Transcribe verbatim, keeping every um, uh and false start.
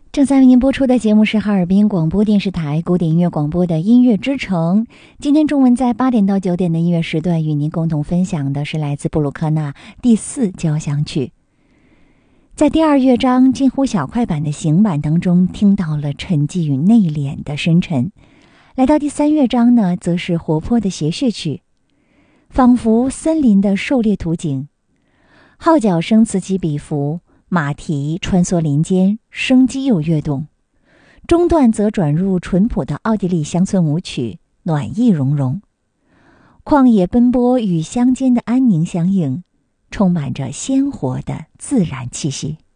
正在为您播出的节目是哈尔滨广播电视台古典音乐广播的音乐之城。今天中文在八点到九点的音乐时段，与您共同分享的是来自布鲁克纳第四交响曲。在第二乐章近乎小快板的行板当中，听到了沉寂与内敛的深沉。来到第三乐章呢，则是活泼的谐谑曲，仿佛森林的狩猎图景，号角声此起彼伏，马蹄穿梭林间，生机又跃动。中段则转入淳朴的奥地利乡村舞曲，暖意融融。旷野奔波与乡间的安宁相应，充满着鲜活的自然气息。